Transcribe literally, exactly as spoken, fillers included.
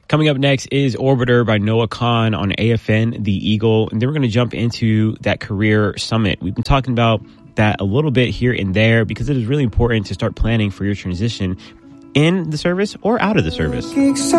Coming up next is Orbiter by Noah Kahan on A F N, The Eagle. And then we're going to jump into that career summit. We've been talking about that a little bit here and there because it is really important to start planning for your transition in the service or out of the service.